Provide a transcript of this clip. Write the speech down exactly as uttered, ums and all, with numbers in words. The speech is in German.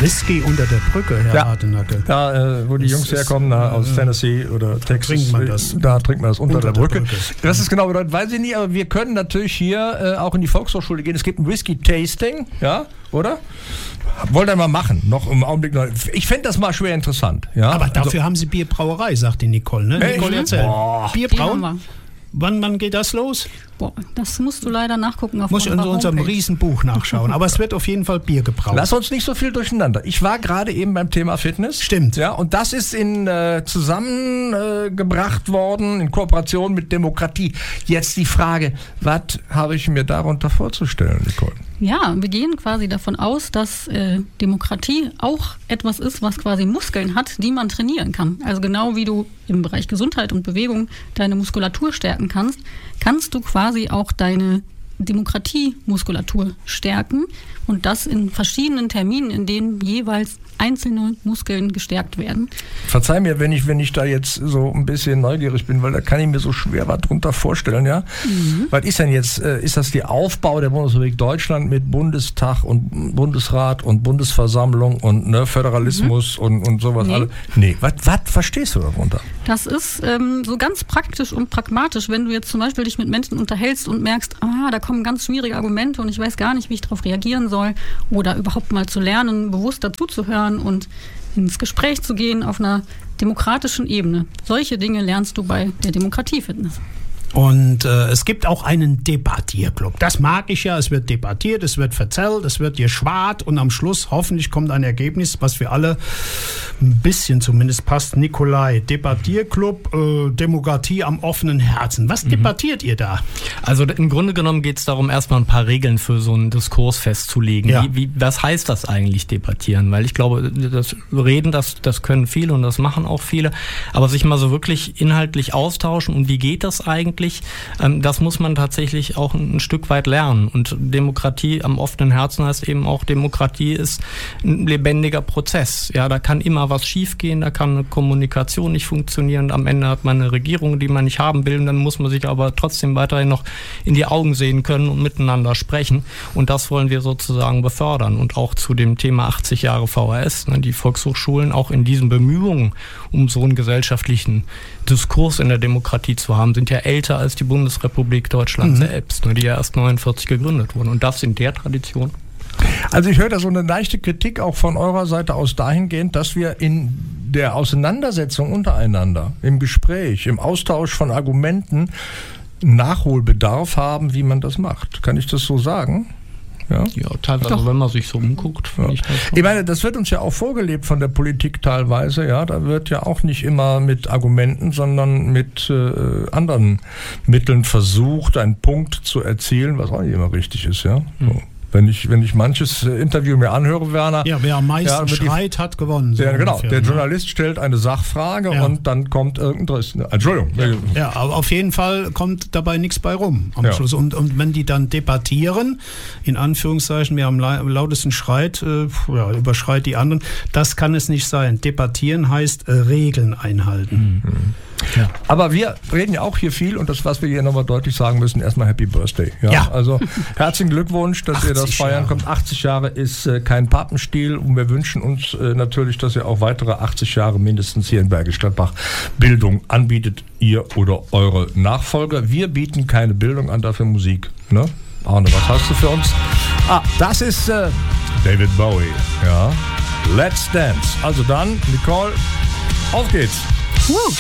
Whisky unter der Brücke, Herr ja. Hardenacke. Da, äh, wo die das Jungs herkommen, na, aus Tennessee oder da Texas, trinkt man das. da trinkt man das unter, unter der, Brücke. der Brücke. Das ja. ist genau bedeutet, weiß ich nicht, aber wir können natürlich hier äh, auch in die Volkshochschule gehen. Es gibt ein Whisky-Tasting, ja, oder? Wollt ihr mal machen, noch im Augenblick noch. Ich fände das mal schwer interessant. Ja? Aber dafür also, haben Sie Bierbrauerei, sagt die Nicole. Ne? Hey, Nicole erzählt. Bierbrauen. Wann, wann geht das los? Boah, das musst du leider nachgucken auf Muss ich in unserem Homepage. Riesenbuch nachschauen. Aber es wird auf jeden Fall Bier gebraut. Lass uns nicht so viel durcheinander. Ich war gerade eben beim Thema Fitness. Stimmt. Ja, und das ist in äh, zusammengebracht äh, worden in Kooperation mit Demokratie. Jetzt die Frage, was habe ich mir darunter vorzustellen, Nicole? Ja, wir gehen quasi davon aus, dass äh, Demokratie auch etwas ist, was quasi Muskeln hat, die man trainieren kann. Also genau wie du im Bereich Gesundheit und Bewegung deine Muskulatur stärken kannst, kannst du quasi auch deine Demokratiemuskulatur stärken und das in verschiedenen Terminen, in denen jeweils einzelne Muskeln gestärkt werden. Verzeih mir, wenn ich, wenn ich da jetzt so ein bisschen neugierig bin, weil da kann ich mir so schwer was drunter vorstellen, ja? Mhm. Was ist denn jetzt, ist das der Aufbau der Bundesrepublik Deutschland mit Bundestag und Bundesrat und Bundesversammlung und ne, Föderalismus mhm. und, und sowas nee. alles? Nee, was verstehst du darunter? Das ist ähm, so ganz praktisch und pragmatisch, wenn du jetzt zum Beispiel dich mit Menschen unterhältst und merkst, ah, da kommen ganz schwierige Argumente und ich weiß gar nicht, wie ich darauf reagieren soll oder überhaupt mal zu lernen, bewusst dazuzuhören und ins Gespräch zu gehen auf einer demokratischen Ebene. Solche Dinge lernst du bei der Demokratiefitness. Und äh, es gibt auch einen Debattierclub. Das mag ich ja. Es wird debattiert, es wird verzählt, es wird geschwart und am Schluss hoffentlich kommt ein Ergebnis, was für alle ein bisschen zumindest passt. Nikolai, Debattierclub, äh, Demokratie am offenen Herzen. Was mhm. debattiert ihr da? Also im Grunde genommen geht es darum, erstmal ein paar Regeln für so einen Diskurs festzulegen. Ja. Wie, wie, was heißt das eigentlich, debattieren? Weil ich glaube, das Reden, das, das können viele und das machen auch viele. Aber sich mal so wirklich inhaltlich austauschen und wie geht das eigentlich? Das muss man tatsächlich auch ein Stück weit lernen. Und Demokratie am offenen Herzen heißt eben auch, Demokratie ist ein lebendiger Prozess. Ja, da kann immer was schiefgehen, da kann eine Kommunikation nicht funktionieren. Am Ende hat man eine Regierung, die man nicht haben will. Und dann muss man sich aber trotzdem weiterhin noch in die Augen sehen können und miteinander sprechen. Und das wollen wir sozusagen befördern. Und auch zu dem Thema achtzig Jahre V H S, die Volkshochschulen auch in diesen Bemühungen, um so einen gesellschaftlichen Diskurs in der Demokratie zu haben, sind ja älter als die Bundesrepublik Deutschland mhm. selbst, die ja erst neunundvierzig gegründet wurden. Und das in der Tradition. Also ich höre da so eine leichte Kritik auch von eurer Seite aus dahingehend, dass wir in der Auseinandersetzung untereinander, im Gespräch, im Austausch von Argumenten Nachholbedarf haben, wie man das macht. Kann ich das so sagen? Ja, ja teilweise, Doch. wenn man sich so umguckt. Ja. Ich, ich meine, das wird uns ja auch vorgelebt von der Politik teilweise. Ja, da wird ja auch nicht immer mit Argumenten, sondern mit äh, anderen Mitteln versucht, einen Punkt zu erzielen, was auch nicht immer richtig ist. Ja. Mhm. So. Wenn ich, wenn ich manches Interview mir anhöre, Werner... Ja, wer am meisten ja, schreit, hat gewonnen. So der, genau, ungefähr, der ne? Journalist stellt eine Sachfrage ja. und dann kommt irgendein... Entschuldigung. Ja, ja, aber auf jeden Fall kommt dabei nichts bei rum am ja. Schluss. Und, und wenn die dann debattieren, in Anführungszeichen, wer am lautesten schreit, äh, ja, überschreit die anderen, das kann es nicht sein. Debattieren heißt äh, Regeln einhalten. Mhm. Ja. Aber wir reden ja auch hier viel und das, was wir hier nochmal deutlich sagen müssen, erstmal Happy Birthday. Ja, ja. Also herzlichen Glückwunsch, dass ihr das feiern Jahre. kommt. achtzig Jahre ist äh, kein Pappenstiel und wir wünschen uns äh, natürlich, dass ihr auch weitere achtzig Jahre mindestens hier in Bergisch Gladbach Bildung anbietet, ihr oder eure Nachfolger. Wir bieten keine Bildung an, dafür Musik. Ne? Arne, was hast du für uns? Ah, das ist äh, David Bowie. Ja. Let's Dance. Also dann, Nicole, auf geht's. Woo.